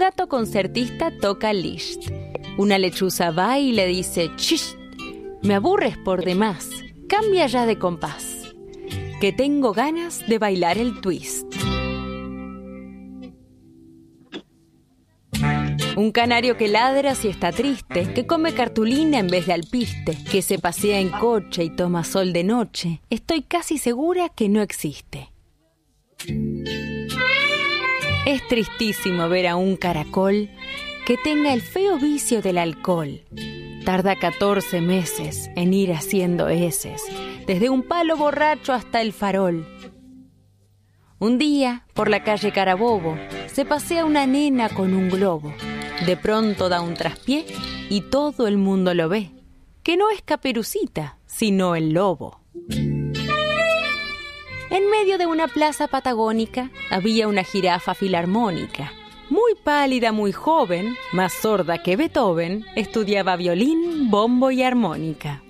gato concertista toca Liszt. Una lechuza va y le dice: «Chish, me aburres por demás, cambia ya de compás, que tengo ganas de bailar el twist». Un canario que ladra si está triste, que come cartulina en vez de alpiste, que se pasea en coche y toma sol de noche, estoy casi segura que no existe. Es tristísimo ver a un caracol que tenga el feo vicio del alcohol. Tarda 14 meses en ir haciendo heces, desde un palo borracho hasta el farol. Un día, por la calle Carabobo, se pasea una nena con un globo. De pronto da un traspié y todo el mundo lo ve, que no es Caperucita, sino el lobo. En medio de una plaza patagónica había una jirafa filarmónica. Muy pálida, muy joven, más sorda que Beethoven, estudiaba violín, bombo y armónica.